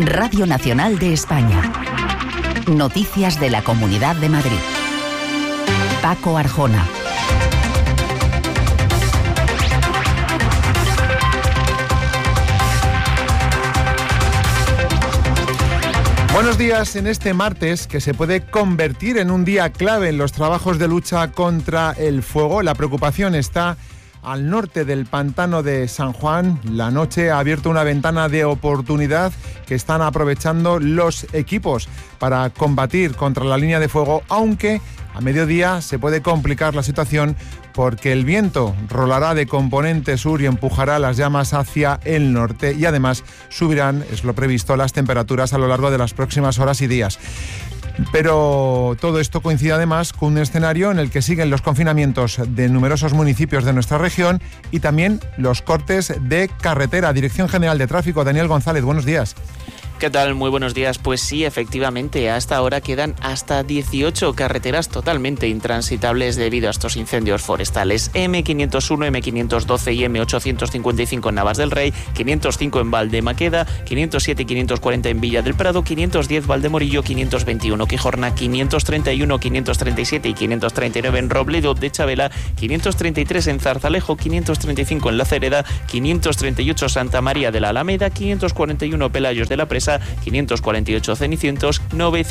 Radio Nacional de España. Noticias de la Comunidad de Madrid. Paco Arjona. Buenos días en este martes que se puede convertir en un día clave en los trabajos de lucha contra el fuego. La preocupación está al norte del pantano de San Juan. La noche ha abierto una ventana de oportunidad que están aprovechando los equipos para combatir contra la línea de fuego, aunque a mediodía se puede complicar la situación porque el viento rolará de componente sur y empujará las llamas hacia el norte y además subirán, es lo previsto, las temperaturas a lo largo de las próximas horas y días. Pero todo esto coincide además con un escenario en el que siguen los confinamientos de numerosos municipios de nuestra región y también los cortes de carretera. Dirección General de Tráfico, Daniel González, buenos días. ¿Qué tal? Muy buenos días. Pues sí, efectivamente, hasta ahora quedan hasta 18 carreteras totalmente intransitables debido a estos incendios forestales. M501, M512 y M855 en Navas del Rey, 505 en Valdemaqueda, 507 y 540 en Villa del Prado, 510 Valdemorillo, 521 Quijorna, 531, 537 y 539 en Robledo de Chabela, 533 en Zarzalejo, 535 en La Cereda, 538 Santa María de la Alameda, 541 Pelayos de la Presa, 548 Cenicientos,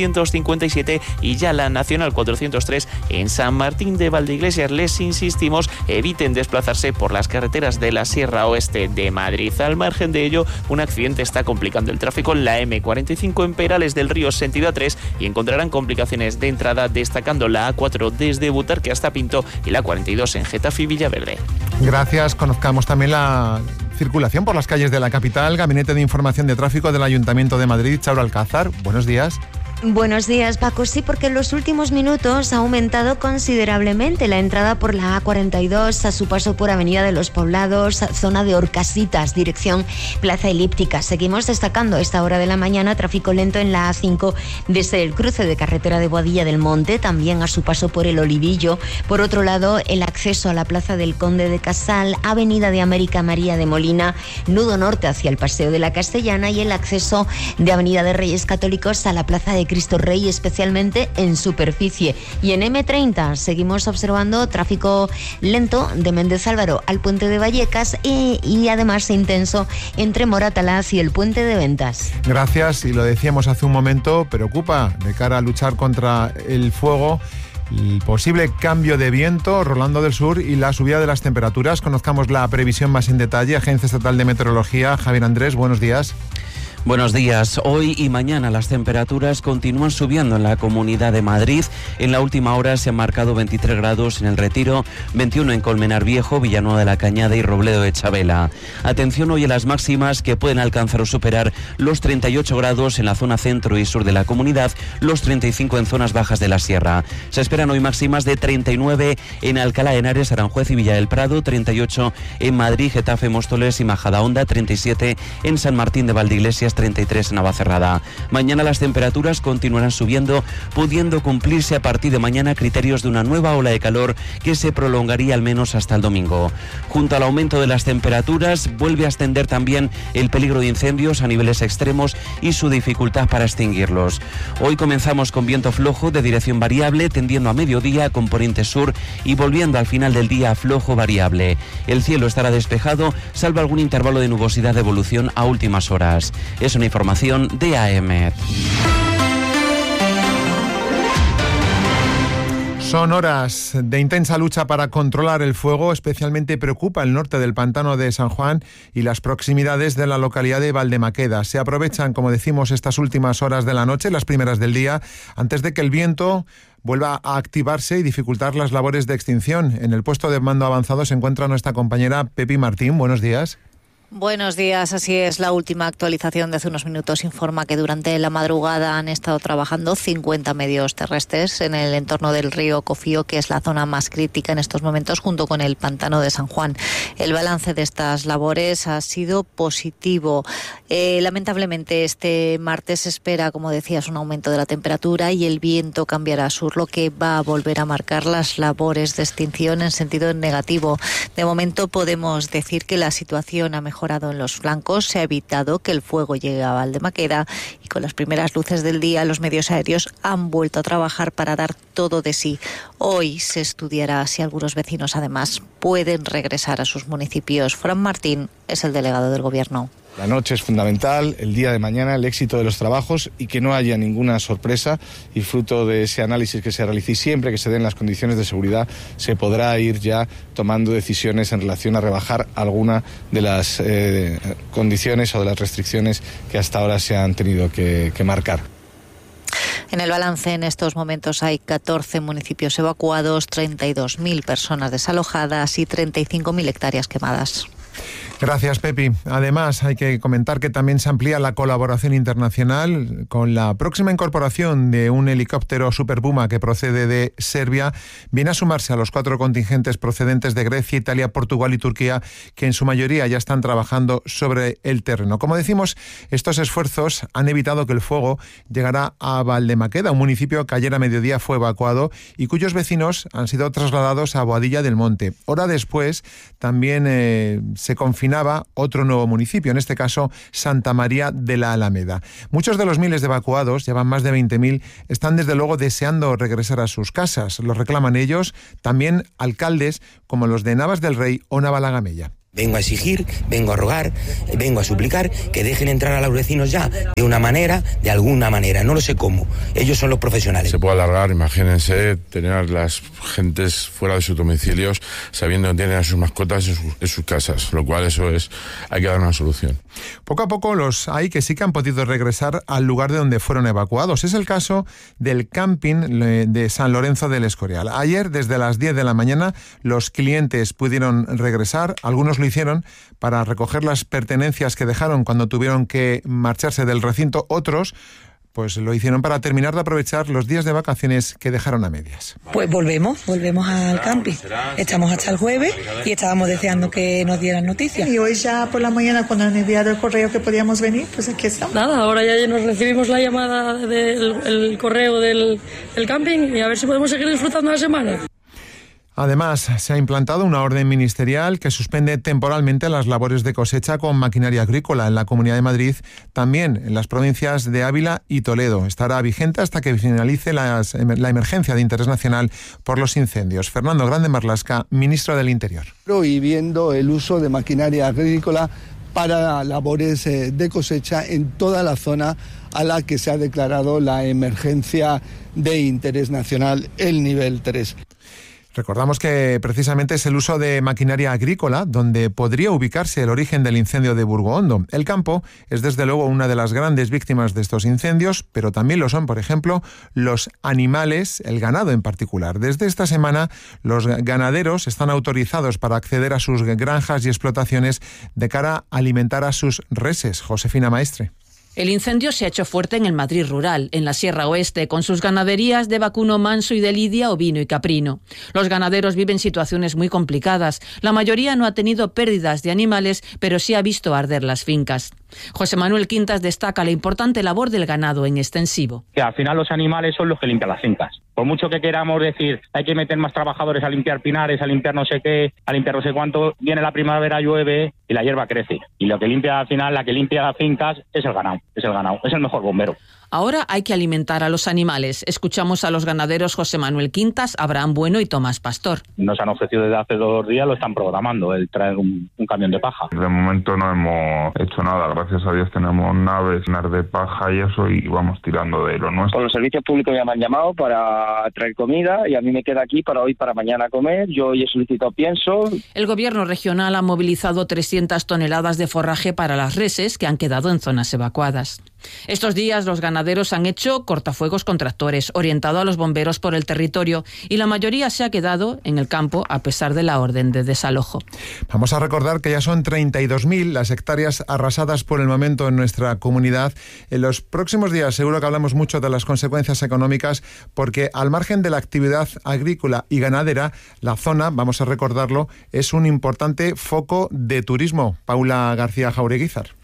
957 y ya la Nacional 403 en San Martín de Valdeiglesias. Les insistimos, eviten desplazarse por las carreteras de la Sierra Oeste de Madrid. Al margen de ello, un accidente está complicando el tráfico en la M45 en Perales del Río sentido A3 y encontrarán complicaciones de entrada destacando la A4 desde Butarque hasta Pinto y la 42 en Getafe y Villaverde. Gracias. Conozcamos también la circulación por las calles de la capital. Gabinete de Información de Tráfico del Ayuntamiento de Madrid, Chaura Alcázar. Buenos días. Buenos días, Paco. Sí, porque en los últimos minutos ha aumentado considerablemente la entrada por la A42 a su paso por Avenida de los Poblados, zona de Orcasitas, dirección Plaza Elíptica. Seguimos destacando a esta hora de la mañana tráfico lento en la A5 desde el cruce de carretera de Boadilla del Monte, también a su paso por el Olivillo. Por otro lado, el acceso a la Plaza del Conde de Casal, Avenida de América María de Molina, nudo norte hacia el Paseo de la Castellana y el acceso de Avenida de Reyes Católicos a la Plaza de Cristo Rey, especialmente en superficie. Y en M30 seguimos observando tráfico lento de Méndez Álvaro al puente de Vallecas y además intenso entre Moratalaz y el puente de Ventas. Gracias, y lo decíamos hace un momento, preocupa de cara a luchar contra el fuego el posible cambio de viento rolando del sur y la subida de las temperaturas. Conozcamos la previsión más en detalle. Agencia Estatal de Meteorología, Javier Andrés, buenos días. Buenos días. Hoy y mañana las temperaturas continúan subiendo en la Comunidad de Madrid. En la última hora se han marcado 23 grados en El Retiro, 21 en Colmenar Viejo, Villanueva de la Cañada y Robledo de Chabela. Atención hoy a las máximas que pueden alcanzar o superar los 38 grados en la zona centro y sur de la comunidad, los 35 en zonas bajas de la sierra. Se esperan hoy máximas de 39 en Alcalá de Henares, Aranjuez y Villa del Prado, 38 en Madrid, Getafe, Móstoles y Majadahonda, 37 en San Martín de Valdeiglesias, 33 en Navacerrada. Mañana las temperaturas continuarán subiendo, pudiendo cumplirse a partir de mañana criterios de una nueva ola de calor que se prolongaría al menos hasta el domingo. Junto al aumento de las temperaturas, vuelve a ascender también el peligro de incendios a niveles extremos y su dificultad para extinguirlos. Hoy comenzamos con viento flojo de dirección variable, tendiendo a mediodía componente sur y volviendo al final del día a flojo variable. El cielo estará despejado, salvo algún intervalo de nubosidad de evolución a últimas horas. Es una información de AEMET. Son horas de intensa lucha para controlar el fuego. Especialmente preocupa el norte del pantano de San Juan y las proximidades de la localidad de Valdemaqueda. Se aprovechan, como decimos, estas últimas horas de la noche, las primeras del día, antes de que el viento vuelva a activarse y dificultar las labores de extinción. En el puesto de mando avanzado se encuentra nuestra compañera Pepi Martín. Buenos días. Buenos días, así es. La última actualización de hace unos minutos informa que durante la madrugada han estado trabajando 50 medios terrestres en el entorno del río Cofío, que es la zona más crítica en estos momentos, junto con el pantano de San Juan. El balance de estas labores ha sido positivo. Lamentablemente este martes se espera, como decías, un aumento de la temperatura y el viento cambiará a sur, lo que va a volver a marcar las labores de extinción en sentido negativo. De momento podemos decir que la situación ha mejorado mejorado en los flancos, se ha evitado que el fuego llegue a Valdemaqueda y con las primeras luces del día los medios aéreos han vuelto a trabajar para dar todo de sí. Hoy se estudiará si algunos vecinos además pueden regresar a sus municipios. Fran Martín es el delegado del Gobierno. La noche es fundamental, el día de mañana, el éxito de los trabajos y que no haya ninguna sorpresa, y fruto de ese análisis que se realice y siempre que se den las condiciones de seguridad se podrá ir ya tomando decisiones en relación a rebajar alguna de las condiciones o de las restricciones que hasta ahora se han tenido que marcar. En el balance en estos momentos hay 14 municipios evacuados, 32.000 personas desalojadas y 35.000 hectáreas quemadas. Gracias, Pepi. Además, hay que comentar que también se amplía la colaboración internacional con la próxima incorporación de un helicóptero Super Puma que procede de Serbia. Viene a sumarse a los 4 contingentes procedentes de Grecia, Italia, Portugal y Turquía, que en su mayoría ya están trabajando sobre el terreno. Como decimos, estos esfuerzos han evitado que el fuego llegara a Valdemaqueda, un municipio que ayer a mediodía fue evacuado y cuyos vecinos han sido trasladados a Boadilla del Monte. Hora después también se confinaba otro nuevo municipio, en este caso Santa María de la Alameda. Muchos de los miles de evacuados, ya van más de 20.000, están desde luego deseando regresar a sus casas. Lo reclaman ellos, también alcaldes como los de Navas del Rey o Navalagamella. Vengo a exigir, vengo a rogar, vengo a suplicar que dejen entrar a los vecinos ya, de una manera, de alguna manera, no lo sé cómo. Ellos son los profesionales. Se puede alargar, imagínense, tener a las gentes fuera de sus domicilios sabiendo que tienen a sus mascotas en sus casas, lo cual hay que dar una solución. Poco a poco los hay que sí que han podido regresar al lugar de donde fueron evacuados. Es el caso del camping de San Lorenzo del Escorial. Ayer, desde las 10 de la mañana, los clientes pudieron regresar. Algunos lo hicieron para recoger las pertenencias que dejaron cuando tuvieron que marcharse del recinto. Otros pues lo hicieron para terminar de aprovechar los días de vacaciones que dejaron a medias. Pues volvemos al camping. Estamos hasta el jueves y estábamos deseando que nos dieran noticias. Y hoy ya por la mañana, cuando han enviado el correo que podíamos venir, pues aquí estamos. Nada, ahora ya nos recibimos la llamada del correo del camping y a ver si podemos seguir disfrutando la semana. Además, se ha implantado una orden ministerial que suspende temporalmente las labores de cosecha con maquinaria agrícola en la Comunidad de Madrid, también en las provincias de Ávila y Toledo. Estará vigente hasta que finalice la emergencia de interés nacional por los incendios. Fernando Grande Marlasca, ministro del Interior. Prohibiendo el uso de maquinaria agrícola para labores de cosecha en toda la zona a la que se ha declarado la emergencia de interés nacional, el nivel 3. Recordamos que precisamente es el uso de maquinaria agrícola donde podría ubicarse el origen del incendio de Burgohondo. El campo es desde luego una de las grandes víctimas de estos incendios, pero también lo son, por ejemplo, los animales, el ganado en particular. Desde esta semana, los ganaderos están autorizados para acceder a sus granjas y explotaciones de cara a alimentar a sus reses. Josefina Maestre. El incendio se ha hecho fuerte en el Madrid rural, en la Sierra Oeste, con sus ganaderías de vacuno manso y de lidia, ovino y caprino. Los ganaderos viven situaciones muy complicadas. La mayoría no ha tenido pérdidas de animales, pero sí ha visto arder las fincas. José Manuel Quintas destaca la importante labor del ganado en extensivo. Que al final los animales son los que limpian las fincas. Por mucho que queramos decir, hay que meter más trabajadores a limpiar pinares, a limpiar no sé qué, a limpiar no sé cuánto, viene la primavera, llueve y la hierba crece. Y lo que limpia al final, la que limpia las fincas es el ganado, es el mejor bombero. Ahora hay que alimentar a los animales. Escuchamos a los ganaderos José Manuel Quintas, Abraham Bueno y Tomás Pastor. Nos han ofrecido desde hace 2 días, lo están programando, el traer un camión de paja. De momento no hemos hecho nada, gracias a Dios tenemos naves de paja y eso y vamos tirando de lo nuestro. Con los servicios públicos ya me han llamado para traer comida y a mí me queda aquí para hoy, para mañana comer. Yo hoy he solicitado pienso. El gobierno regional ha movilizado 300 toneladas de forraje para las reses que han quedado en zonas evacuadas. Estos días los ganaderos han hecho cortafuegos con tractores, orientado a los bomberos por el territorio, y la mayoría se ha quedado en el campo a pesar de la orden de desalojo. Vamos a recordar que ya son 32.000 las hectáreas arrasadas por el momento en nuestra comunidad. En los próximos días seguro que hablamos mucho de las consecuencias económicas, porque al margen de la actividad agrícola y ganadera, la zona, vamos a recordarlo, es un importante foco de turismo. Paula García Jaureguizar.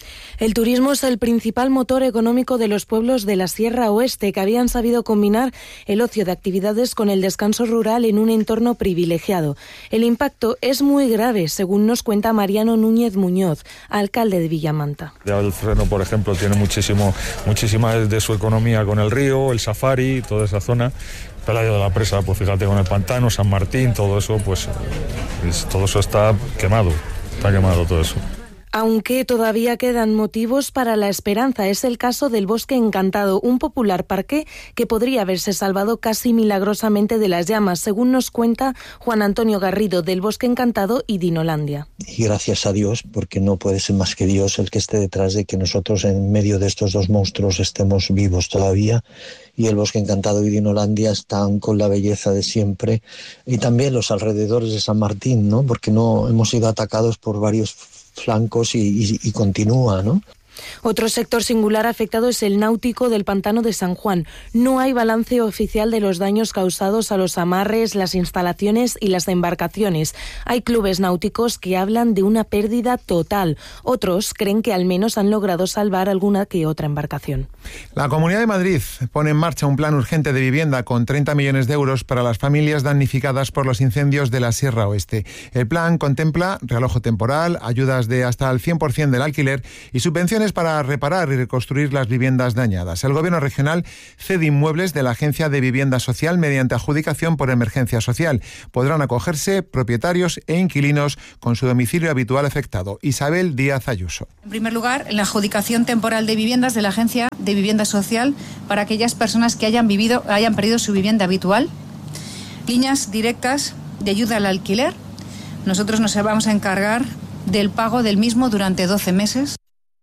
El turismo es el principal motor económico de los pueblos de la Sierra Oeste, que habían sabido combinar el ocio de actividades con el descanso rural en un entorno privilegiado. El impacto es muy grave, según nos cuenta Mariano Núñez Muñoz, alcalde de Villamanta. El Freno, por ejemplo, tiene muchísima de su economía con el río, el safari, toda esa zona. Pelayo de la Presa, pues fíjate, con el pantano, San Martín, todo eso, pues todo eso está quemado todo eso. Aunque todavía quedan motivos para la esperanza. Es el caso del Bosque Encantado, un popular parque que podría haberse salvado casi milagrosamente de las llamas, según nos cuenta Juan Antonio Garrido, del Bosque Encantado y Dinolandia. Y gracias a Dios, porque no puede ser más que Dios el que esté detrás de que nosotros en medio de estos dos monstruos estemos vivos todavía. Y el Bosque Encantado y Dinolandia están con la belleza de siempre. Y también los alrededores de San Martín, ¿no? Porque no hemos sido atacados por varios flancos y continúa, ¿no? Otro sector singular afectado es el náutico del pantano de San Juan. No hay balance oficial de los daños causados a los amarres, las instalaciones y las embarcaciones. Hay clubes náuticos que hablan de una pérdida total. Otros creen que al menos han logrado salvar alguna que otra embarcación. La Comunidad de Madrid pone en marcha un plan urgente de vivienda con 30 millones de euros para las familias damnificadas por los incendios de la Sierra Oeste. El plan contempla realojo temporal, ayudas de hasta el 100% del alquiler y subvenciones para reparar y reconstruir las viviendas dañadas. El Gobierno regional cede inmuebles de la Agencia de Vivienda Social mediante adjudicación por emergencia social. Podrán acogerse propietarios e inquilinos con su domicilio habitual afectado. Isabel Díaz Ayuso. En primer lugar, la adjudicación temporal de viviendas de la Agencia de Vivienda Social para aquellas personas que hayan perdido su vivienda habitual. Líneas directas de ayuda al alquiler. Nosotros nos vamos a encargar del pago del mismo durante 12 meses.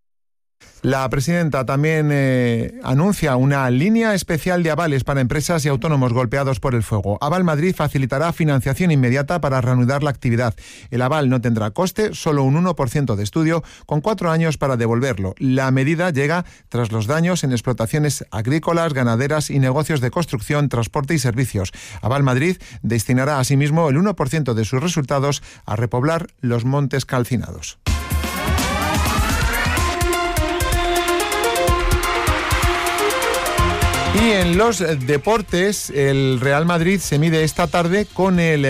La presidenta también anuncia una línea especial de avales para empresas y autónomos golpeados por el fuego. Aval Madrid facilitará financiación inmediata para reanudar la actividad. El aval no tendrá coste, solo un 1% de estudio, con 4 años para devolverlo. La medida llega tras los daños en explotaciones agrícolas, ganaderas y negocios de construcción, transporte y servicios. Aval Madrid destinará asimismo el 1% de sus resultados a repoblar los montes calcinados. Y en los deportes, el Real Madrid se mide esta tarde con el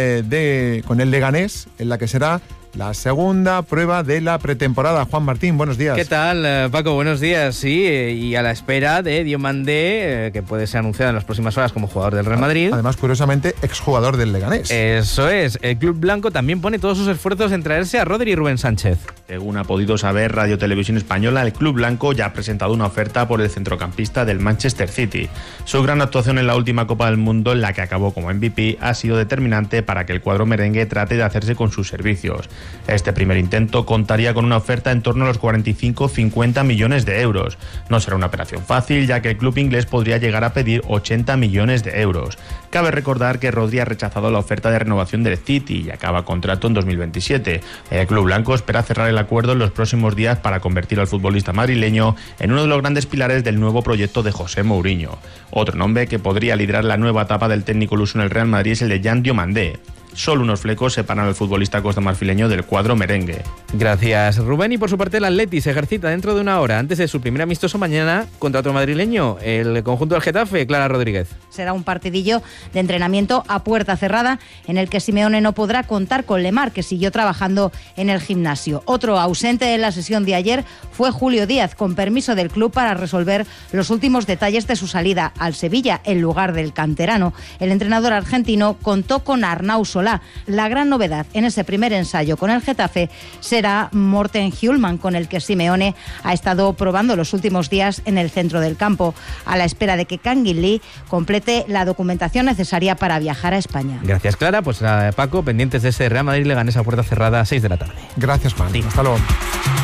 Leganés, en la que será la segunda prueba de la pretemporada. Juan Martín, buenos días. ¿Qué tal, Paco? Buenos días. Sí, y a la espera de Diomandé, que puede ser anunciado en las próximas horas como jugador del Real Madrid. Además, curiosamente, exjugador del Leganés. Eso es. El club blanco también pone todos sus esfuerzos en traerse a Rodri y Rubén Sánchez. Según ha podido saber Radio Televisión Española, el club blanco ya ha presentado una oferta por el centrocampista del Manchester City. Su gran actuación en la última Copa del Mundo, en la que acabó como MVP, ha sido determinante para que el cuadro merengue trate de hacerse con sus servicios. Este primer intento contaría con una oferta en torno a los 45-50 millones de euros. No será una operación fácil, ya que el club inglés podría llegar a pedir 80 millones de euros. Cabe recordar que Rodri ha rechazado la oferta de renovación del City y acaba contrato en 2027. El club blanco espera cerrar el acuerdo en los próximos días para convertir al futbolista madrileño en uno de los grandes pilares del nuevo proyecto de José Mourinho. Otro nombre que podría liderar la nueva etapa del técnico luso en el Real Madrid es el de Jan Diomandé. Solo unos flecos separan al futbolista costamarfileño del cuadro merengue. Gracias, Rubén. Y por su parte, el Atleti se ejercita dentro de una hora antes de su primer amistoso mañana contra otro madrileño, el conjunto del Getafe. Clara Rodríguez. Será un partidillo de entrenamiento a puerta cerrada en el que Simeone no podrá contar con Lemar, que siguió trabajando en el gimnasio. Otro ausente en la sesión de ayer fue Julio Díaz, con permiso del club para resolver los últimos detalles de su salida al Sevilla en lugar del canterano. El entrenador argentino contó con Arnau Solá. La gran novedad en ese primer ensayo con el Getafe será Morten Hjulmand, con el que Simeone ha estado probando los últimos días en el centro del campo, a la espera de que Kangin Lee complete la documentación necesaria para viajar a España. Gracias, Clara. Pues Paco, pendientes de ese Real Madrid Leganés a puerta cerrada a 6 de la tarde. Gracias, Juan. Sí. Hasta luego.